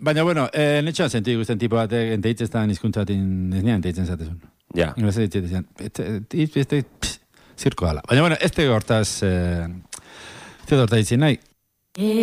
Baina, bueno, netxoan zentu ikusten tipo batek enteitzen ez da nizkuntza batin ez nian enteitzen zatezun. Ja. Inglesa ditzetan, zirko gala. Baina, bueno, hortaz, hortaz ditzen nahi.